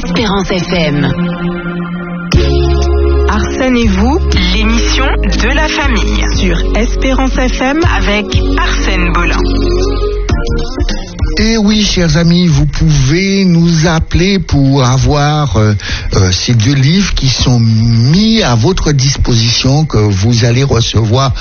Espérance FM. Arsène et vous, l'émission de la famille sur Espérance FM avec Arsène Bolin. Et oui, chers amis, vous pouvez nous appeler pour avoir ces 2 livres qui sont mis à votre disposition, que vous allez recevoir.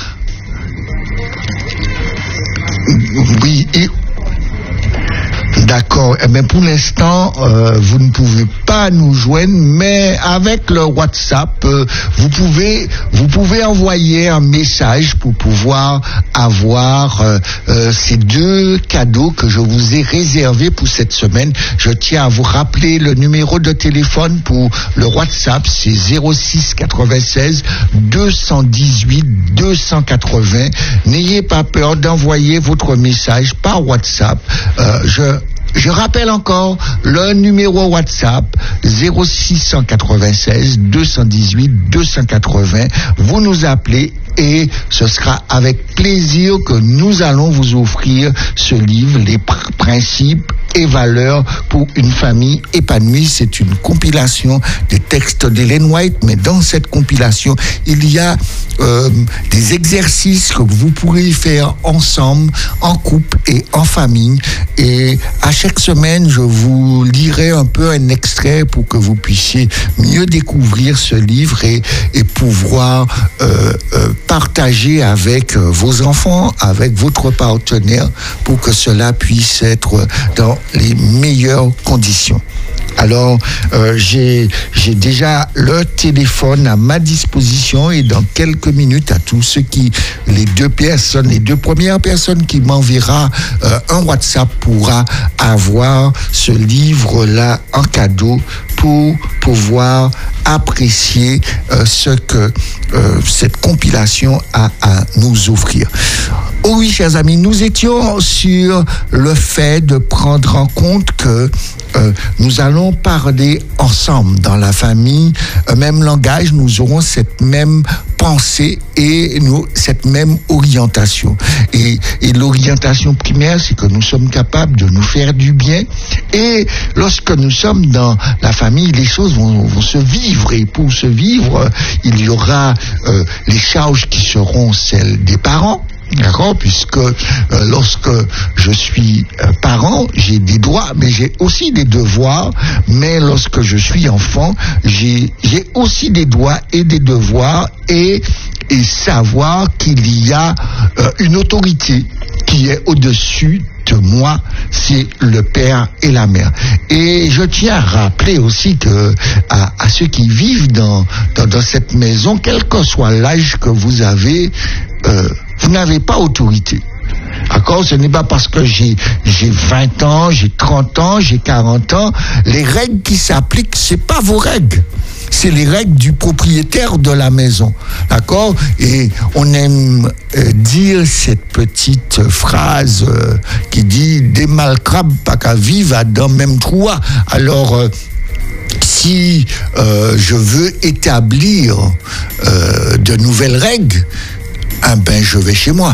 Oui, d'accord. Eh bien, pour l'instant, vous ne pouvez pas nous joindre, mais avec le WhatsApp, vous pouvez envoyer un message pour pouvoir avoir ces 2 cadeaux que je vous ai réservés pour cette semaine. Je tiens à vous rappeler le numéro de téléphone pour le WhatsApp, c'est 06 96 218 280. N'ayez pas peur d'envoyer votre message par WhatsApp. Je rappelle encore le numéro WhatsApp 0696 218 280. Vous nous appelez et ce sera avec plaisir que nous allons vous offrir ce livre, Les principes et valeurs pour une famille épanouie. C'est une compilation des textes d'Ellen White, mais dans cette compilation, il y a des exercices que vous pourrez faire ensemble, en couple et en famille. Et à chaque semaine, je vous lirai un peu un extrait pour que vous puissiez mieux découvrir ce livre et pouvoir partager avec vos enfants, avec votre partenaire, pour que cela puisse être dans les meilleures conditions. Alors, j'ai déjà le téléphone à ma disposition et dans quelques minutes, à tous ceux les 2 premières personnes qui m'enverra un WhatsApp pourra avoir ce livre-là en cadeau pour pouvoir apprécier ce que cette compilation a à nous offrir. Oh oui, chers amis, nous étions sur le fait de prendre en compte que nous allons parler ensemble dans la famille, même langage, nous aurons cette même pensée et cette même orientation. Et l'orientation primaire, c'est que nous sommes capables de nous faire du bien. Et lorsque nous sommes dans la famille, les choses vont se vivre. Et pour se vivre, il y aura les charges qui seront celles des parents. D'accord, puisque lorsque je suis parent, j'ai des droits, mais j'ai aussi des devoirs. Mais lorsque je suis enfant, j'ai aussi des droits et des devoirs et savoir qu'il y a une autorité qui est au-dessus de moi, c'est le père et la mère. Et je tiens à rappeler aussi que à ceux qui vivent dans cette maison, quel que soit l'âge que vous avez, vous n'avez pas autorité. D'accord? Ce n'est pas parce que j'ai 20 ans, j'ai 30 ans, j'ai 40 ans. Les règles qui s'appliquent, c'est pas vos règles. C'est les règles du propriétaire de la maison. D'accord? Et on aime dire cette petite phrase qui dit « Des malcrabes pas qu'à vivre dans le même trou ». Alors, si je veux établir de nouvelles règles, je vais chez moi.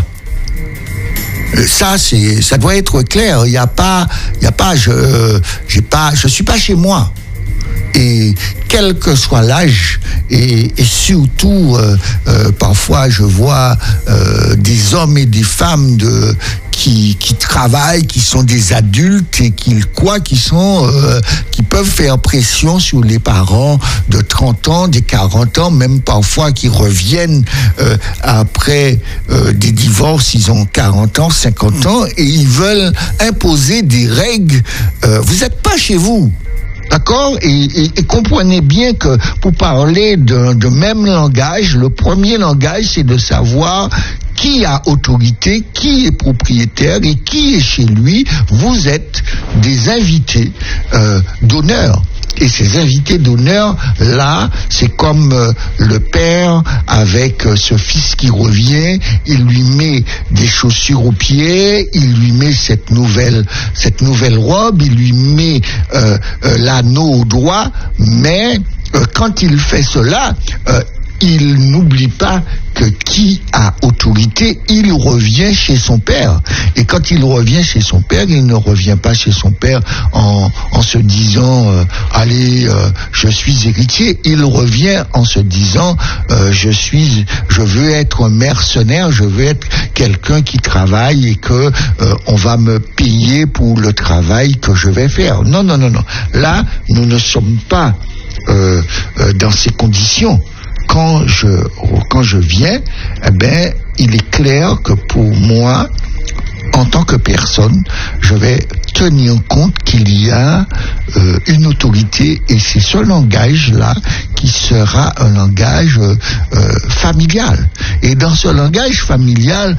Ça doit être clair. Je suis pas chez moi. Et quel que soit l'âge, et surtout, parfois je vois des hommes et des femmes qui travaillent, qui sont des adultes et qui peuvent faire pression sur les parents de 30 ans, des 40 ans, même parfois qui reviennent après des divorces, ils ont 40 ans, 50 ans, et ils veulent imposer des règles. Vous n'êtes pas chez vous. D'accord? Et comprenez bien que pour parler de même langage, le premier langage, c'est de savoir qui a autorité, qui est propriétaire et qui est chez lui. Vous êtes des invités d'honneur. Et ces invités d'honneur, là, c'est comme le père avec ce fils qui revient, il lui met des chaussures aux pieds, il lui met cette nouvelle robe, il lui met l'anneau au doigt, mais quand il fait cela, il n'oublie pas que qui a autorité, il revient chez son père. Et quand il revient chez son père, il ne revient pas chez son père en se disant allez, je suis héritier. Il revient en se disant je veux être un mercenaire, je veux être quelqu'un qui travaille et que on va me payer pour le travail que je vais faire. Non. Là, nous ne sommes pas dans ces conditions. Quand je viens, il est clair que pour moi, en tant que personne, je vais tenir compte qu'il y a une autorité, et c'est ce langage-là qui sera un langage familial. Et dans ce langage familial,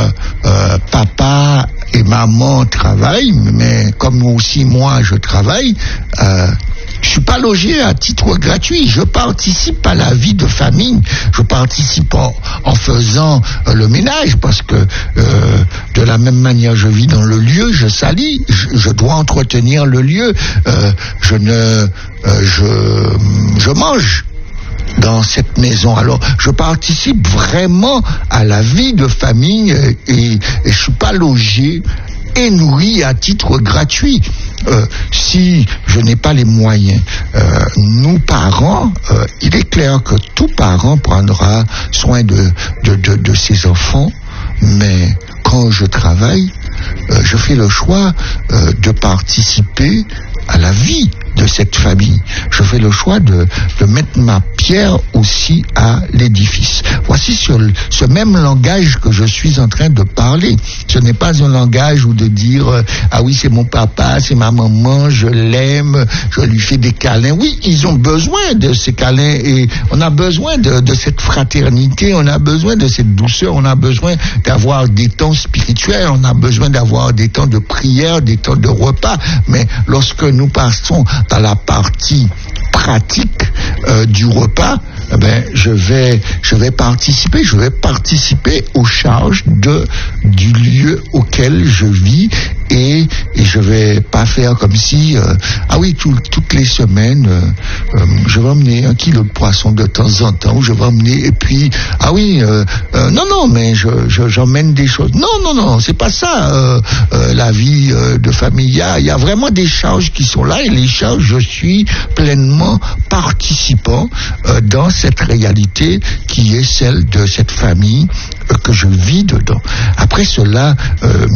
papa et maman travaillent, mais comme aussi moi je travaille, je suis pas logé à titre gratuit. Je participe à la vie de famille. Je participe en faisant le ménage, parce que de la même manière je vis dans le lieu, je salis, je dois entretenir le lieu. Je mange dans cette maison. Alors, je participe vraiment à la vie de famille et je suis pas logé et nourri à titre gratuit. Si je n'ai pas les moyens, nous parents, il est clair que tout parent prendra soin de ses enfants, mais quand je travaille, je fais le choix de participer à la vie de cette famille. Je fais le choix de mettre ma pierre aussi à l'édifice. Voici sur ce même langage que je suis en train de parler. Ce n'est pas un langage où de dire ah oui, c'est mon papa, c'est ma maman, je l'aime, je lui fais des câlins. Oui, ils ont besoin de ces câlins et on a besoin de cette fraternité, on a besoin de cette douceur, on a besoin d'avoir des temps spirituels, on a besoin d'avoir des temps de prière, des temps de repas. Mais lorsque nous passons dans la partie pratique du repas, je vais participer aux charges du lieu auquel je vis, et je vais pas faire comme si toutes les semaines je vais emmener 1 kilo de poisson de temps en temps, ou je vais emmener, et puis mais j'emmène des choses. Non, c'est pas ça la vie de famille. Il y a vraiment des charges qui sont là, et les charges, je suis pleinement participant dans cette réalité qui est celle de cette famille que je vis dedans. Après cela,